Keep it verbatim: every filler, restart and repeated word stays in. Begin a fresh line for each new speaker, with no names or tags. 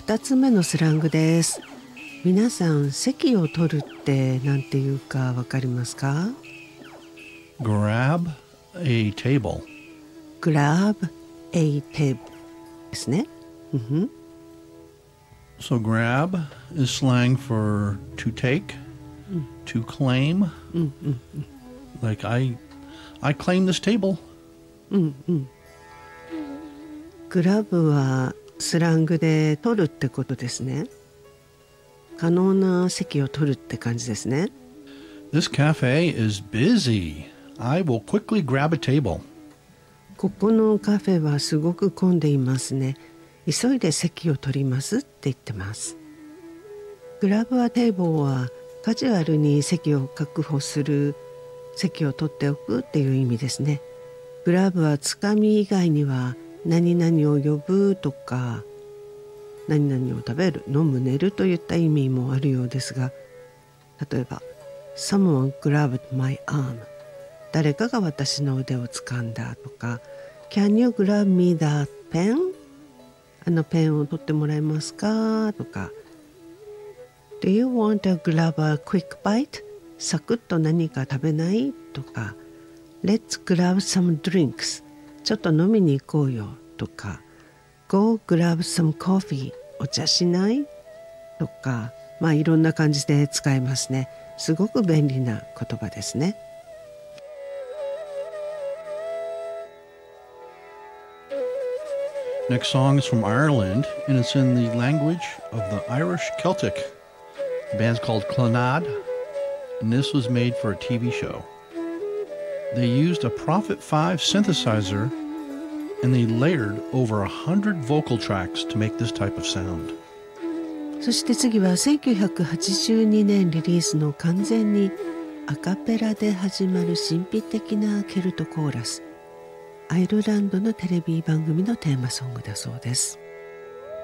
二つ目のスラングです。皆さん、席を取るってなんていうかわかりますか？
Grab a table.
Grab a table ですね。Mm-hmm.
So grab is slang for to take, mm. to claim.
Mm-hmm.
Like I, I claim this table.
Mm-hmm. グラブはスラングで取るってことですね。可能な席を取るって感じですね。
This cafe is busy. I will quickly grab a table.
ここのカフェはすごく混んでいますね。急いで席を取りますって言ってます。グラブはテーブルはカジュアルに席を確保する、席を取っておくっていう意味ですね。グラブはつかみ以外には何々を呼ぶとか何々を食べる、飲む、寝るといった意味もあるようですが、例えば Someone grabbed my arm 誰かが私の腕を掴んだとか Can you grab me that pen あのペンを取ってもらえますかとか Do you want to grab a quick bite サクッと何か食べないとか Let's grab some drinks ちょっと飲みに行こうよとかGo grab some coffee お茶しないとか、まあいろんな感じで使えますね。すごく便利な言葉ですね。
Next song is from Ireland, and it's in the language of the Irish Celtic. The band's called Clannad, and this was made for a T V show. They used a Prophet five synthesizer and they layered over a hundred vocal tracks to make this type of sound.
そして次はせんきゅうひゃくはちじゅうにねんリリースの完全にアカペラで始まる神秘的なケルトコーラス。アイルランドのテレビ番組のテーマソングだそうです。